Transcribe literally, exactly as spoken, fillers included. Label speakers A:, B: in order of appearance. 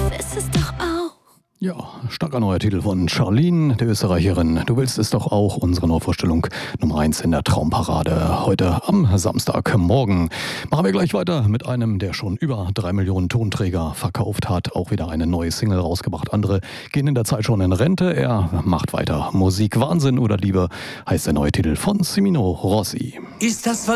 A: willst es doch auch.
B: Ja, starker neuer Titel von Charlene, der Österreicherin. Du willst es doch auch, unsere Neuvorstellung Nummer eins in der Traumparade. Heute am Samstagmorgen machen wir gleich weiter mit einem, der schon über drei Millionen Tonträger verkauft hat. Auch wieder eine neue Single rausgebracht. Andere gehen in der Zeit schon in Rente. Er macht weiter. Musik, Wahnsinn oder Liebe heißt der neue Titel von Cimino Rossi.
C: Ist das